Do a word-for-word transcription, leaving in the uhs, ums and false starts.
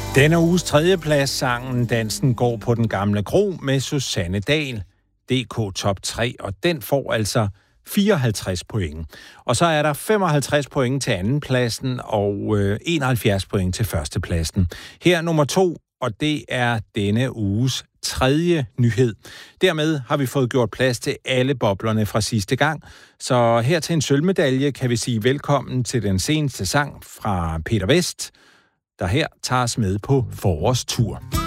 Denne uges tredjeplads sangen Dansen går på den gamle kro med Susanne Dahl, D K Top tre, og den får altså fireoghalvtreds point. Og så er der femoghalvtreds point til andenpladsen og øh, enoghalvfjerds point til førstepladsen. Her nummer to, og det er denne uges tredje nyhed. Dermed har vi fået gjort plads til alle boblerne fra sidste gang. Så her til en sølvmedalje kan vi sige velkommen til den seneste sang fra Peter Vest, der her tager os med på forårstur.